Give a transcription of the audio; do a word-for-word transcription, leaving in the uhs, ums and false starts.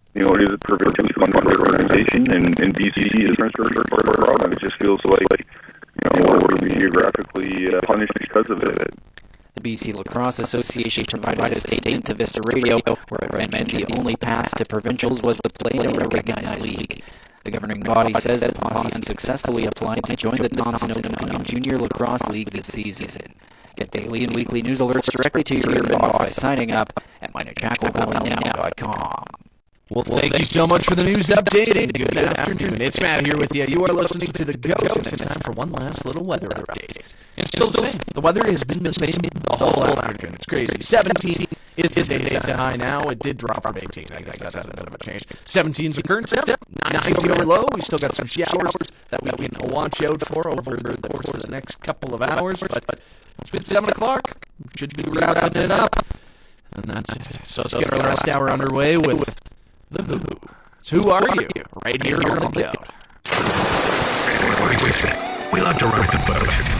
you know, it is a provincially funded organization, and, and B C is transferred to part of our province. It just feels like, you know, we're being geographically uh, punished because of it. The B C Lacrosse Association provided a statement to Vista Radio where it mentioned the only path to provincials was to play in a recognized league. The governing body says that Posse unsuccessfully applied to join the Thompson-Okanagan Junior Lacrosse League this season. Get daily and weekly news alerts directly to your inbox by signing up at my new jackal valley now dot com. Well, thank you so much for the news update, and good afternoon. It's Matt here with you. You are listening to The Ghost, and it's time for one last little weather update. And still the same. The weather has been the same the whole afternoon. It's crazy. seventeen is the daytime high now. It did drop from eighteen. I guess that's a bit of a change. seventeen's the current temp. nine sixty over low. We still got some showers that we can watch out for over the course of the next couple of hours. But it's been seven o'clock. Should be wrapping it up. And that's it. So let's get our last hour underway with The Who. It's Who Are You? Right here on The Goat. We love to rock the boat.